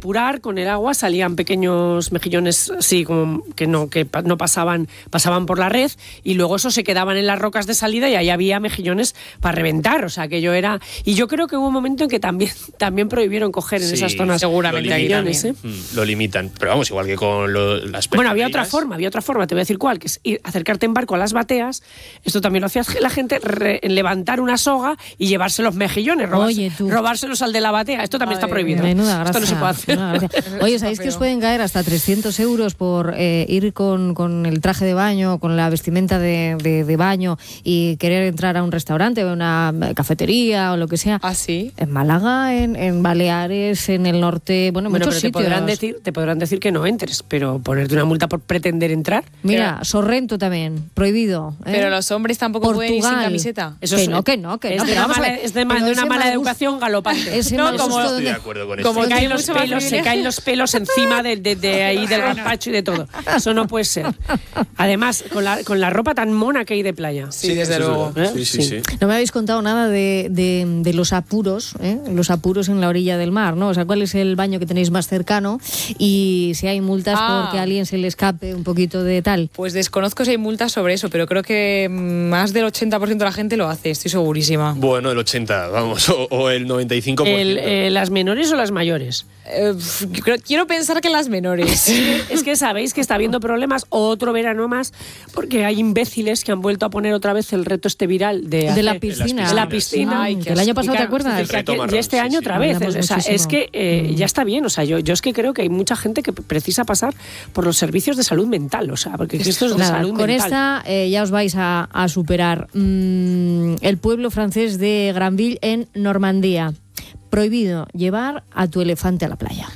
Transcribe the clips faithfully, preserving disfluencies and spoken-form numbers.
depurar con el agua salían pequeños mejillones así como que no que no pasaban pasaban por la red, y luego eso se quedaban en las rocas de salida y ahí había mejillones para reventar. O sea, aquello era... Y yo creo que hubo un momento en que también, también prohibieron coger en Sí, esas zonas seguramente mejillones, ¿eh? Mm, lo limitan, pero vamos, igual que con lo, las Bueno, había pescaderías. otra forma, había otra forma, te voy a decir cuál, que es ir, acercarte en barco a las bateas. Esto también lo hacía la gente, re, levantar una soga y llevarse los mejillones, robarse, Oye, tú. robárselos al de la batea. Esto también Ay, está prohibido. Menuda Esto gracia, no se puede hacer. menuda gracia. Oye, ¿sabéis que os pueden caer hasta trescientos euros por eh, ir con, con el traje de baño, con la vestimenta de, de, de baño y querer entrar a un restaurante o una cafetería o lo que sea? ¿Ah, sí? En Málaga, en, en Baleares, en el norte, bueno, en Bueno, muchos pero te sitios. podrán, decir, te podrán decir que no entres, pero ponerte una multa por pretender entrar. Mira, Sorrento también, prohibido. ¿eh? Pero los hombres tampoco pueden ir sin Portugal. camiseta. Eso que es- no, que no, que es no. de pero una vamos a mala- ver, es de, ma- pero de una ese mala mal gusto- educación galopante. Ese No, mal como- gusto Estoy donde- de acuerdo con como esto. Se caen, tiene los mucho más pelos, se privilegio. caen los pelos encima de, de- de ahí del gazpacho y de todo. Eso no puede ser. Además, con la, con la ropa tan mona que hay de playa. Sí, desde eso es luego. verdad. ¿Eh? Sí, sí, Sí. sí. No me habéis contado nada de, de, de los apuros, ¿eh? Los apuros en la orilla del mar, ¿no? O sea, ¿cuál es el baño que tenéis más cercano? Y si hay multas Ah. porque a alguien se le escape un poquito de tal. Pues desconozco si hay multas sobre eso, pero creo que más del ochenta por ciento de la gente lo hace, estoy segurísima. Bueno, el ochenta, vamos, o, o el noventa y cinco por ciento. El, eh, ¿Las menores o las mayores? Eh, pf, creo- quiero pensar que las menores. Es que sabéis que está habiendo problemas otro verano más porque hay imbéciles que han vuelto a poner otra vez el reto este viral de, De la hacer- piscina. de la piscina. Ay, Que qué el año asco. pasado, Y ¿te claro, acuerdas? es que reto aquí- marrón, y este sí, año sí. otra vez. Hablamos O sea, muchísimo. es que eh, ya está bien. O sea, yo, yo es que creo que hay mucha gente que precisa pasar por los servicios de salud mental. O sea, porque esto es de Nada, salud con mental. esta eh, ya os vais a, a superar. Mm, el pueblo francés de Granville en Normandía. Prohibido llevar a tu elefante a la playa.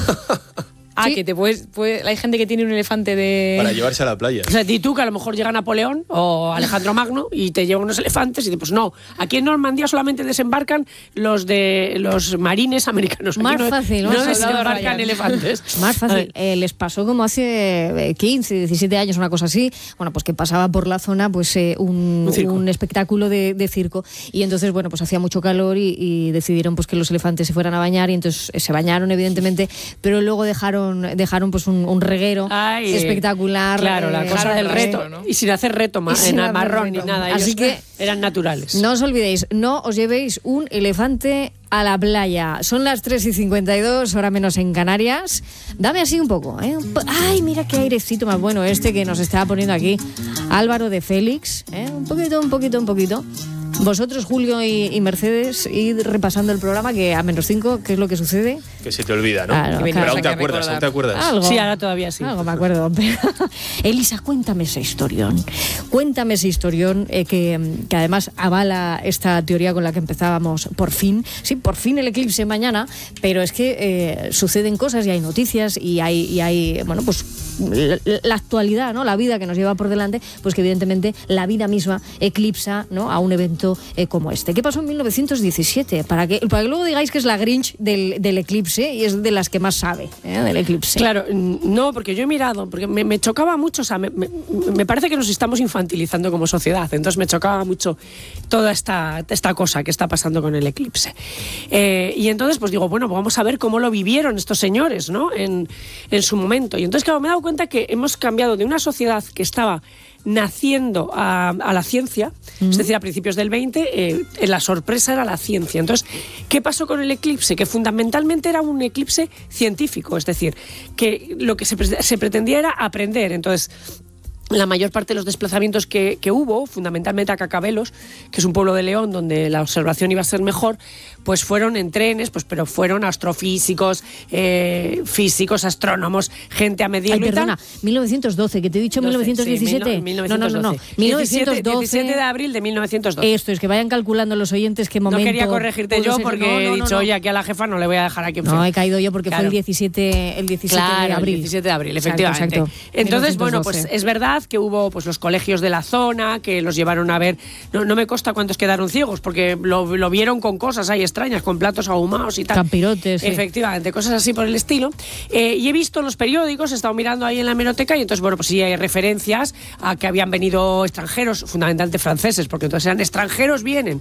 Ah, Sí. que te puedes, puede- hay gente que tiene un elefante de... Para llevarse a la playa. O sea, di tú que a lo mejor llega Napoleón o Alejandro Magno y te llevan unos elefantes y dices, pues no, aquí en Normandía solamente desembarcan los de los marines americanos. Aquí Más no, fácil, no más desembarcan Ryan. elefantes. Más A fácil. ver, Eh, les pasó como hace eh, quince, diecisiete años, una cosa así. Bueno, pues que pasaba por la zona pues eh, un, Un circo. un espectáculo de, de circo. Y entonces, bueno, pues hacía mucho calor y, y decidieron pues que los elefantes se fueran a bañar. Y entonces eh, se bañaron, evidentemente, pero luego dejaron, dejaron pues un, un reguero Ay, espectacular. Claro, la eh, cosa del rastro, reto. ¿no? Y sin hacer reto ma- Y sin en hacer marrón reto. ni nada. Así Ellos que eran naturales. no os olvidéis, no os llevéis un elefante a la playa. Son las tres y cincuenta y dos, hora menos en Canarias. Dame así un poco, ¿eh? Un po- Ay, mira qué airecito más bueno este que nos está poniendo aquí Álvaro de Félix. ¿eh? Un poquito, un poquito, un poquito. Vosotros, Julio y, y Mercedes, id repasando el programa, que a menos cinco, ¿qué es lo que sucede? Que se te olvida, ¿no? Claro, Pero claro. aún te Hay que acuerdas, recordar. aún te acuerdas. Algo. Sí, ahora todavía sí. Algo me acuerdo. Pero, Elisa, cuéntame ese historión. Cuéntame ese historión eh, que, que además avala esta teoría con la que empezábamos por fin. Sí, por fin el eclipse mañana, pero es que eh, suceden cosas y hay noticias y hay, y hay bueno, pues la, la actualidad, ¿no? La vida que nos lleva por delante, pues que evidentemente la vida misma eclipsa, ¿no? A un evento eh, como este. ¿Qué pasó en mil novecientos diecisiete? Para que, para que luego digáis que es la Grinch del, del eclipse y es de las que más sabe, ¿eh? Del eclipse. Claro, no, porque yo he mirado, porque me, me chocaba mucho, o sea, me, me- me parece que nos estamos infantilizando como sociedad, entonces me chocaba mucho toda esta, esta cosa que está pasando con el eclipse. Eh, y entonces, pues digo, bueno, pues vamos a ver cómo lo vivieron estos señores, ¿no? En, en su momento. Y entonces, claro, me he dado cuenta que hemos cambiado de una sociedad que estaba naciendo a, a la ciencia, es decir, a principios del veinte, eh, la sorpresa era la ciencia. Entonces, ¿qué pasó con el eclipse? Que fundamentalmente era un eclipse científico, es decir, que lo que se, pre- se pretendía era aprender. Entonces, la mayor parte de los desplazamientos que, que hubo, fundamentalmente a Cacabelos, que es un pueblo de León donde la observación iba a ser mejor, pues fueron en trenes, pues pero fueron astrofísicos, eh, físicos, astrónomos, gente a medirlo Ay, y tal. perdona, mil novecientos doce, que te he dicho mil novecientos diecisiete. Sí, mil no- no, no, no, no. mil novecientos doce. diecisiete de abril de mil novecientos doce. Esto es que vayan calculando los oyentes qué No momento. quería corregirte pudo yo ser. porque No, no, he no, dicho, no. oye, aquí a la jefa no le voy a dejar aquí en No, frío. he caído yo porque Claro. fue el diecisiete, el diecisiete Claro, de abril. el diecisiete de abril, Exacto, efectivamente. exacto. Entonces, bueno, mil novecientos doce. pues es verdad que hubo pues los colegios de la zona que los llevaron a ver. No, no me consta cuántos quedaron ciegos, porque lo, lo vieron con cosas ahí extrañas, con platos ahumados y tal. Campirotes, sí. Efectivamente, cosas así por el estilo. Eh, y he visto los periódicos, he estado mirando ahí en la hemeroteca y entonces, bueno, pues sí hay referencias a que habían venido extranjeros, fundamentalmente franceses, porque entonces eran extranjeros vienen